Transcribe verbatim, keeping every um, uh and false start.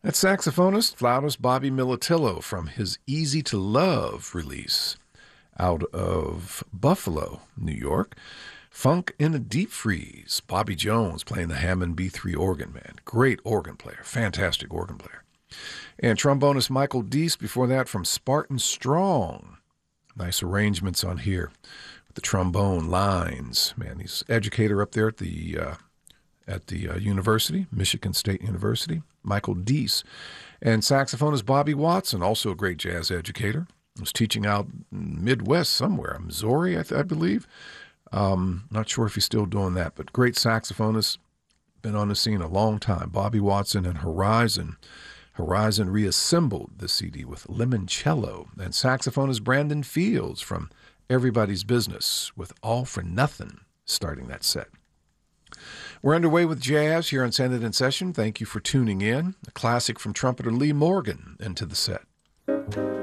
That's saxophonist, flautist Bobby Militillo from his Easy to Love release out of Buffalo, New York. Funk in a Deep Freeze. Bobby Jones playing the Hammond B three organ, man. Great organ player. Fantastic organ player. And trombonist Michael Deese before that from Spartan Strong. Nice arrangements on here with the trombone lines. Man, he's educator up there at the uh, at the uh, university, Michigan State University. Michael Deese. And saxophonist Bobby Watson, also a great jazz educator. Was teaching out in Midwest somewhere, Missouri, I, th- I believe. Um, not sure if he's still doing that, but great saxophonist. Been on the scene a long time. Bobby Watson and Horizon. Horizon reassembled the C D with Limoncello. And saxophonist Brandon Fields from Everybody's Business with All for Nothing starting that set. We're underway with jazz here on Send It in Session. Thank you for tuning in. A classic from trumpeter Lee Morgan into the set.